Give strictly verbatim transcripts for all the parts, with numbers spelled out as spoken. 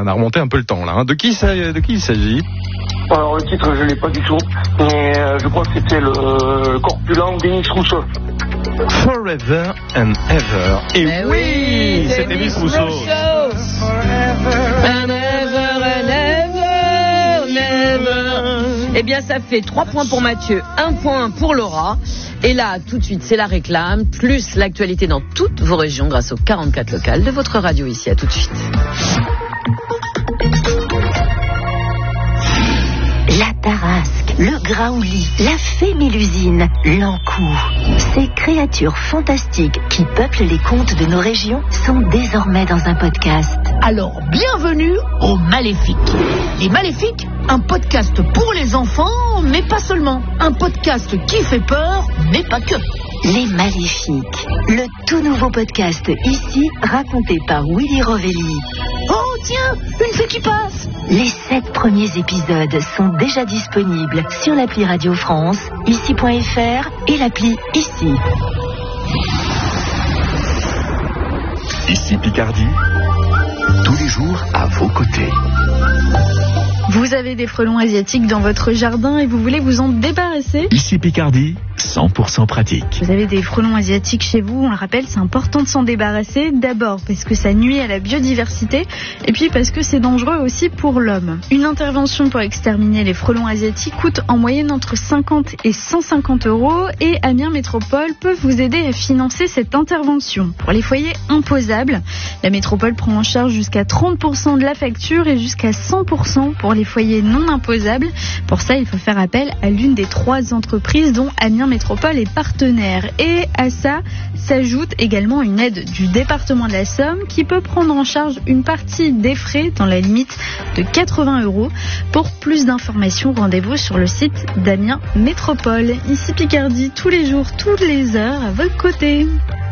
On a remonté un peu le temps là. Hein. De qui ça, de qui il s'agit? Alors le titre je l'ai pas du tout, mais euh, je crois que c'était le euh, corpulent Denis Rousseau. Forever and Ever. Et Mais oui, oui, c'est Denis Rousseau. And ever and ever, never. Eh bien, ça fait trois points pour Mathieu, un point pour Laura. Et là, tout de suite, c'est la réclame, plus l'actualité dans toutes vos régions grâce aux quarante-quatre locales de votre radio ici. À tout de suite. La tarasque, le graouli, la fée Mélusine, l'encou. Ces créatures fantastiques qui peuplent les contes de nos régions sont désormais dans un podcast. Alors, bienvenue aux Maléfiques. Les Maléfiques, un podcast pour les enfants, mais pas seulement. Un podcast qui fait peur, mais pas que. Les Maléfiques, le tout nouveau podcast ici, raconté par Willy Rovelli. Oh tiens, une fée qui passe. Les sept premiers épisodes sont déjà disponibles sur l'appli Radio France, ici point f r et l'appli Ici. Ici Picardie, tous les jours à vos côtés. Vous avez des frelons asiatiques dans votre jardin et vous voulez vous en débarrasser? Ici Picardie, cent pour cent pratique. Vous avez des frelons asiatiques chez vous, on le rappelle, c'est important de s'en débarrasser. D'abord parce que ça nuit à la biodiversité et puis parce que c'est dangereux aussi pour l'homme. Une intervention pour exterminer les frelons asiatiques coûte en moyenne entre cinquante et cent cinquante euros et Amiens Métropole peut vous aider à financer cette intervention. Pour les foyers imposables, la métropole prend en charge jusqu'à trente pour cent de la facture et jusqu'à cent pour cent pour les foyers non imposables. Pour ça, il faut faire appel à l'une des trois entreprises dont Amiens Métropole est partenaire. Et à ça s'ajoute également une aide du département de la Somme qui peut prendre en charge une partie des frais dans la limite de quatre-vingts euros. Pour plus d'informations, rendez-vous sur le site d'Amiens Métropole. Ici Picardie, tous les jours, toutes les heures, à votre côté.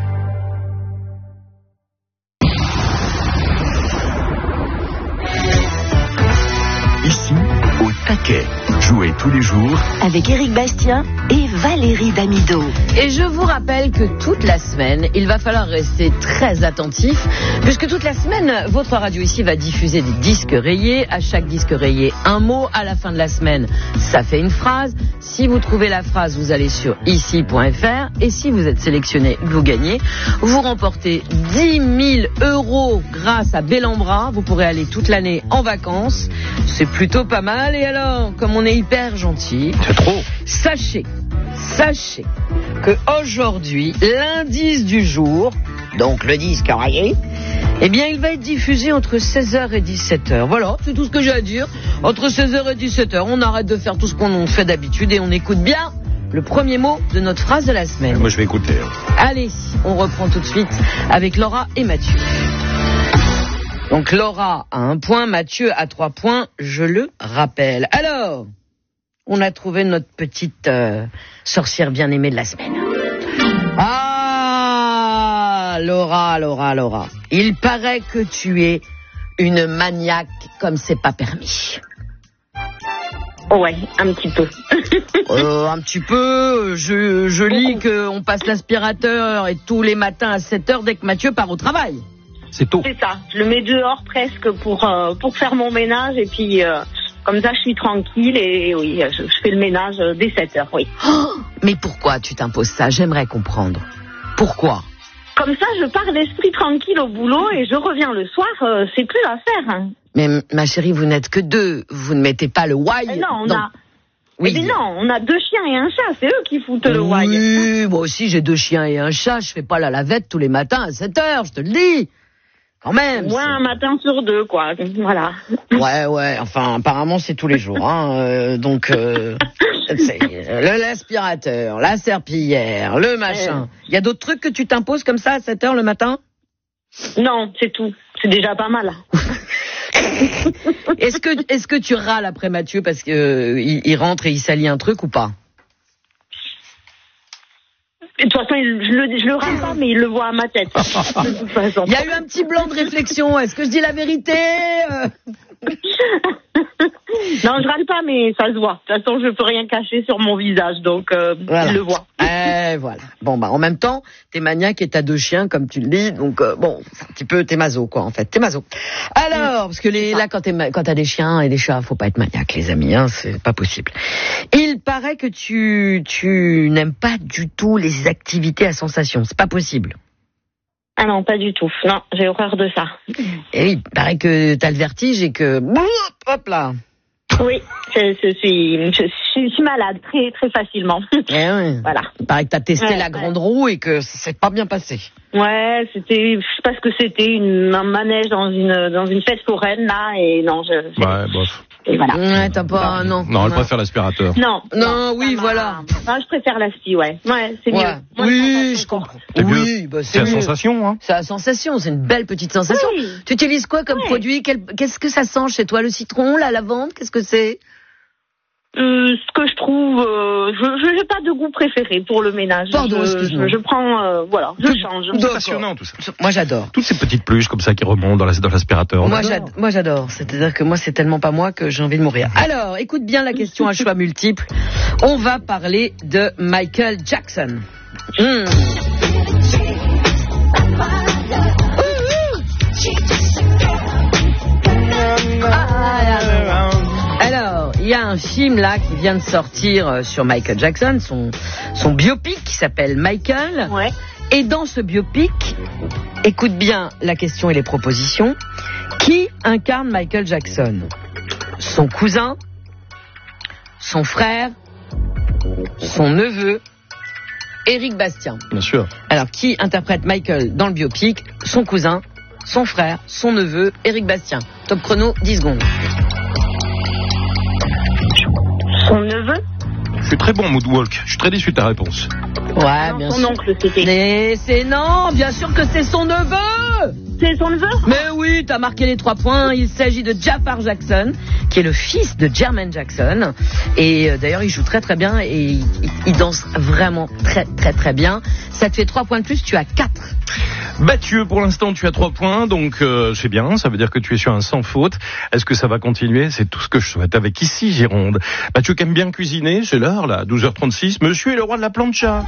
Ici, au taquet, jouez tous les jours Avec Éric Bastien et Valérie Damido. Et je vous rappelle que toute la semaine, il va falloir rester très attentif, puisque toute la semaine, votre radio ici va diffuser des disques rayés. À chaque disque rayé, un mot. À la fin de la semaine, ça fait une phrase. Si vous trouvez la phrase, vous allez sur ici point f r. Et si vous êtes sélectionné, vous gagnez. Vous remportez dix mille euros grâce à Bellambra. Vous pourrez aller toute l'année en vacances. C'est plutôt pas mal. Et alors, comme on est hyper gentil, C'est trop. Sachez, sachez que aujourd'hui, l'indice du jour, donc le disque rayé, eh bien, il va être diffusé entre seize heures et dix-sept heures. Voilà, c'est tout ce que j'ai à dire. Entre seize heures et dix-sept heures, on arrête de faire tout ce qu'on fait d'habitude et on écoute bien le premier mot de notre phrase de la semaine. Moi, je vais écouter. Allez, on reprend tout de suite avec Laura et Mathieu. Donc Laura a un point, Mathieu a trois points, je le rappelle. Alors, on a trouvé notre petite euh, sorcière bien-aimée de la semaine. Ah, Laura, Laura, Laura. Il paraît que tu es une maniaque comme c'est pas permis. Ouais, un petit peu. euh, un petit peu, je, je lis qu'on passe l'aspirateur et tous les matins à sept heures dès que Mathieu part au travail. C'est tôt. C'est ça, je le mets dehors presque pour, euh, pour faire mon ménage et puis euh, comme ça je suis tranquille et oui, je, je fais le ménage dès sept heures, oui. Oh, mais pourquoi tu t'imposes ça? J'aimerais comprendre. Pourquoi? Comme ça je pars l'esprit tranquille au boulot et je reviens le soir, euh, c'est plus à faire. Hein. Mais ma chérie, vous n'êtes que deux, vous ne mettez pas le why. Mais non, on dans... a... Oui. Mais non, on a deux chiens et un chat, c'est eux qui foutent le why. Oui, moi aussi j'ai deux chiens et un chat, je fais pas la lavette tous les matins à sept heures, je te le dis. Quand même. Ouais, un matin sur deux, quoi. Voilà. Ouais, ouais. Enfin, apparemment, c'est tous les jours. Hein. Euh, donc, euh, c'est, le, l'aspirateur, la serpillière, le machin. Il y a d'autres trucs que tu t'imposes comme ça à sept heures le matin? Non, c'est tout. C'est déjà pas mal. Est-ce que, est-ce que tu râles après Mathieu parce que euh, il, il rentre et il salit un truc ou pas? De toute façon, je le, je le rate pas, mais il le voit à ma tête. De toute façon. Il y a eu un petit blanc de réflexion. Est-ce que je dis la vérité? Non, je râle pas, mais ça se voit. De toute façon, je peux rien cacher sur mon visage, donc euh, Voilà. il le voit. Eh, voilà. Bon, bah, en même temps, t'es maniaque et t'as deux chiens, comme tu le dis, donc euh, bon, c'est un petit peu, t'es maso, quoi, en fait. T'es maso. Alors, parce que les, là, quand, t'es, ma- quand t'as des chiens et des chats, faut pas être maniaque, les amis, hein, c'est pas possible. Il paraît que tu, tu n'aimes pas du tout les activités à sensation. C'est pas possible. Ah non, pas du tout. Non, j'ai horreur de ça. Et oui, il paraît que t'as le vertige et que, hop là. Oui, je, je suis, je, je suis malade très, très facilement. Eh oui. Voilà. Il paraît que t'as testé Ouais, la grande roue et que ça s'est pas bien passé. Ouais, c'était, je sais pas ce que c'était, une, un manège dans une, dans une fête foraine, là, et non, je, je- Ouais, bof. et voilà. Ouais, t'as pas, non. Non, elle préfère l'aspirateur. Non. Non, oui, ça m'a- voilà. Non, je préfère la scie, ouais. Ouais, c'est Ouais. mieux. Moins de Oui, sensation, je quoi. comprends. C'est Oui, mieux. bah, C'est c'est la mieux. sensation, hein. C'est la sensation, c'est une belle petite sensation. Oui. Tu utilises quoi comme Ouais. produit? Quel- Qu'est-ce que ça sent chez toi? Le citron, la lavande? Qu'est-ce que c'est? Euh, ce que je trouve, euh, je n'ai pas de goût préféré pour le ménage. Pardon, je, excuse-moi. je, je prends, euh, voilà, je change. C'est passionnant, tout ça. Moi, j'adore. Toutes ces petites pluches comme ça qui remontent dans la- dans l'aspirateur. Moi, On adore. j'ad- moi, j'adore. C'est-à-dire que moi, c'est tellement pas moi que j'ai envie de mourir. Alors, écoute bien la question à choix multiples. On va parler de Michael Jackson. Hmm. Alors, il y a un film là qui vient de sortir euh, sur Michael Jackson, son, son biopic qui s'appelle Michael. Ouais. Et dans ce biopic, écoute bien la question et les propositions. Qui incarne Michael Jackson? Son cousin, son frère, son neveu, Éric Bastien. Bien sûr. Alors, qui interprète Michael dans le biopic? Son cousin, son frère, son neveu, Éric Bastien. Top chrono, dix secondes. Son neveu? Je suis très bon en moodwalk. Je suis très déçu de ta réponse. Ouais, Non, bien son sûr. oncle, c'était. Mais c'est non, bien sûr que c'est son neveu. C'est son neveu? Mais oui, t'as marqué les trois points. Il s'agit de Jafar Jackson, qui est le fils de Jermaine Jackson. Et euh, d'ailleurs, il joue très très bien et il, il danse vraiment très très très bien. Ça te fait trois points de plus, tu as quatre. Mathieu, pour l'instant, tu as trois points, donc euh, c'est bien. Ça veut dire que tu es sur un sans faute. Est-ce que ça va continuer? C'est tout ce que je souhaite avec ici, Gironde. Mathieu qui aime bien cuisiner, c'est l'heure là, douze heures trente-six. Monsieur est le roi de la plancha.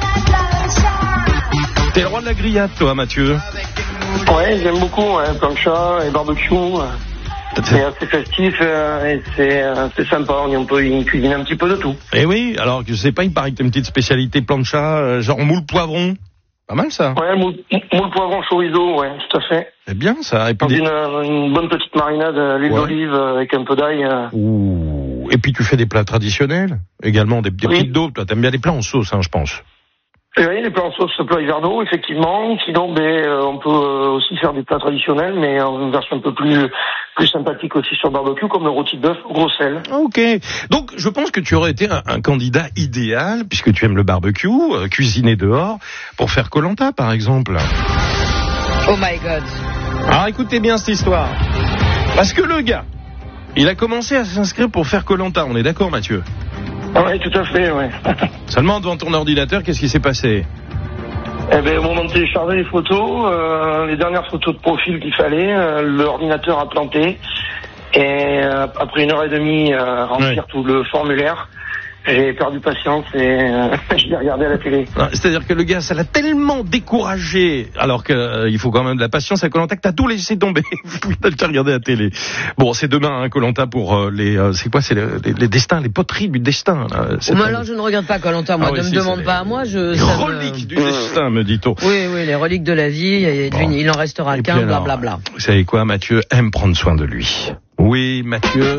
T'es le roi de la grillade, toi, Mathieu. Ouais, j'aime beaucoup, hein, plancha et barbecue. C'est assez festif euh, et c'est, euh, c'est sympa. On peut y cuisiner un petit peu de tout. Eh oui, alors je sais pas, il paraît que t'as une petite spécialité plancha, euh, genre moule poivron. Pas mal ça. Ouais, moule, moule poivron chorizo, ouais, tout à fait. C'est bien ça. Et puis Dans des- une, une bonne petite marinade, euh, l'huile Ouais. d'olive euh, avec un peu d'ail. euh. Ouh. Et puis tu fais des plats traditionnels également, des, des Oui. petites daubes. Toi, t'aimes bien les plats en sauce, hein, je pense. Et oui, les plats en sauce plat hiverno, effectivement. Sinon, ben, euh, on peut euh, aussi faire des plats traditionnels, mais en une version un peu plus plus sympathique aussi sur barbecue, comme le rôti de bœuf au gros sel. Ok. Donc, je pense que tu aurais été un, un candidat idéal, puisque tu aimes le barbecue, euh, cuisiner dehors, pour faire Koh-Lanta, par exemple. Oh my God. Alors, écoutez bien cette histoire. Parce que le gars, il a commencé à s'inscrire pour faire Koh-Lanta. On est d'accord, Mathieu? Oui, tout à fait, ouais. Seulement, devant ton ordinateur, qu'est-ce qui s'est passé? Eh ben, au moment de télécharger les photos, euh, les dernières photos de profil qu'il fallait, euh, l'ordinateur a planté. Et euh, après une heure et demie à remplir Ouais. tout le formulaire, j'ai perdu patience et euh, je l'ai regardé à la télé. Non, c'est-à-dire que le gars, ça l'a tellement découragé, alors qu'il euh, faut quand même de la patience à Koh-Lanta, que t'as tout laissé tomber. T'as regardé la télé. Bon, c'est demain, hein, Koh-Lanta pour euh, les, euh, c'est quoi, c'est les, les, les destins, les poteries du destin. Là, Oh, mais alors, je ne regarde pas Koh-Lanta, moi. Ah oui, ne si, me demande c'est pas les- à moi. Je, les ça me- reliques du destin, me dit-on. Oui, oui, les reliques de la vie. Et Bon. il en restera Et puis qu'un, alors, blablabla. Vous savez quoi, Mathieu aime prendre soin de lui. Oui, Mathieu.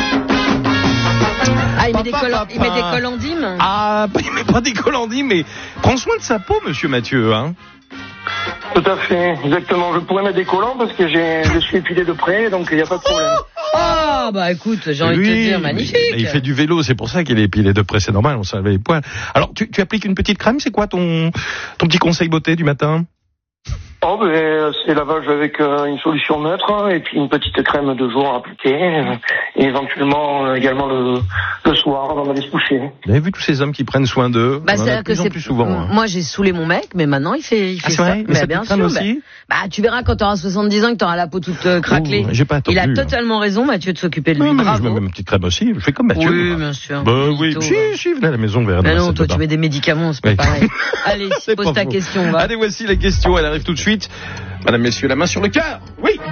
Ah, il met, des Papa, coll- il met des papa. collandimes. Ah, il met pas des colandis, mais prends soin de sa peau, monsieur Mathieu, hein. Tout à fait, exactement. Je pourrais mettre des collants parce que j'ai, je suis épilé de près, donc il n'y a pas de problème. Ah, bah écoute, j'ai envie de te Oui, dire, mais- magnifique. mais il fait du vélo, c'est pour ça qu'il est épilé de près, c'est normal, on s'enlève les poils. Alors, tu, tu appliques une petite crème, c'est quoi ton, ton petit conseil beauté du matin? Oh, ben, c'est lavage avec euh, une solution neutre et puis une petite crème de jour à appliquer euh, et éventuellement euh, également le, le soir avant d'aller se coucher. Vous avez vu tous ces hommes qui prennent soin d'eux? Bah, on en c'est a de plus que en c'est plus souvent. Hein. Moi, j'ai saoulé mon mec, mais maintenant il fait, il fait Ah, c'est ça. vrai? Mais Mais ça bien te traîne sûr. aussi? Bah, bah, tu verras quand tu auras soixante-dix ans que tu auras la peau toute euh, craquelée. Oh, j'ai pas attendu, il a hein. totalement raison, Mathieu, de s'occuper de lui. Non, mais je Bravo. mets ma petite crème aussi. Je fais comme Mathieu. Oui, moi. bien sûr. Bah oui, Mytho, si, va. si, venez à la maison, verra. Mais non, toi tu mets des médicaments, c'est pas Oui. pareil. Allez, C'est pose pas ta faux. question, va. Allez, voici la question. Elle arrive tout de suite. Madame, messieurs, la main sur le cœur. Oui.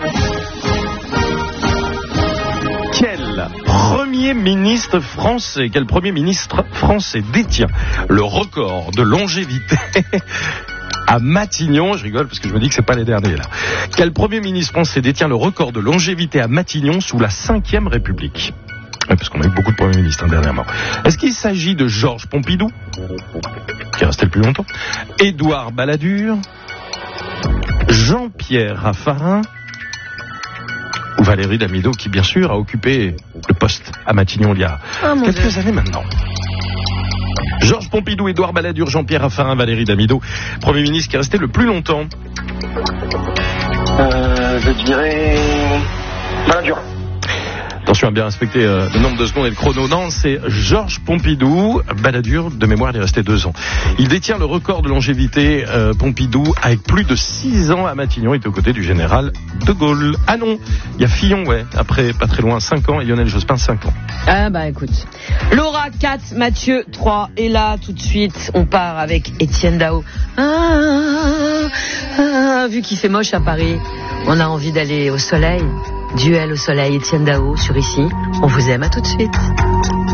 Quel premier ministre français, quel premier ministre français détient le record de longévité à Matignon? Je rigole parce que je me dis que c'est pas les derniers là. Quel premier ministre français détient le record de longévité à Matignon sous la cinquième République? Ouais, parce qu'on a eu beaucoup de premiers ministres hein, dernièrement. Est-ce qu'il s'agit de Georges Pompidou, qui est resté le plus longtemps, Édouard Balladur, Jean-Pierre Raffarin ou Valérie Damido, qui bien sûr a occupé le poste à Matignon il y a Oh, mon quelques Dieu. années maintenant? Georges Pompidou, Édouard Balladur, Jean-Pierre Raffarin, Valérie Damido, Premier ministre qui est resté le plus longtemps. Euh, je dirais Balladur. Attention à bien respecter euh, le nombre de secondes et le chrono. Non, c'est Georges Pompidou. Balladur, de mémoire, il est resté deux ans. Il détient le record de longévité, euh, Pompidou, avec plus de six ans à Matignon. Il était aux côtés du général de Gaulle. Ah non, il y a Fillon, ouais, après pas très loin, cinq ans, et Lionel Jospin, cinq ans. Ah bah écoute. Laura, quatre, Mathieu, trois. Et là, tout de suite, on part avec Étienne Dao. Ah, ah, vu qu'il fait moche à Paris, on a envie d'aller au soleil. Duel au soleil, Étienne Dao sur Ici. On vous aime, à tout de suite.